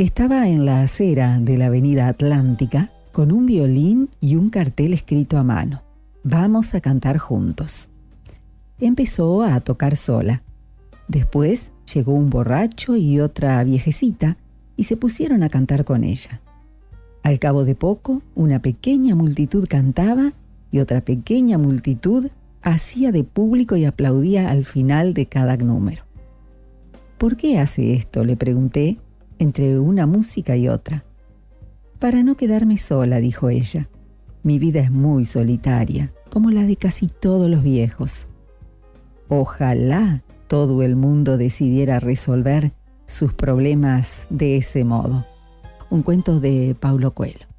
Estaba en la acera de la avenida Atlántica con un violín y un cartel escrito a mano. Vamos a cantar juntos. Empezó a tocar sola. Después llegó un borracho y otra viejecita y se pusieron a cantar con ella. Al cabo de poco, una pequeña multitud cantaba y otra pequeña multitud hacía de público y aplaudía al final de cada número. ¿Por qué hace esto?, le pregunté, entre una música y otra. Para no quedarme sola, dijo ella. Mi vida es muy solitaria, como la de casi todos los viejos. Ojalá todo el mundo decidiera resolver sus problemas de ese modo. Un cuento de Paulo Coelho.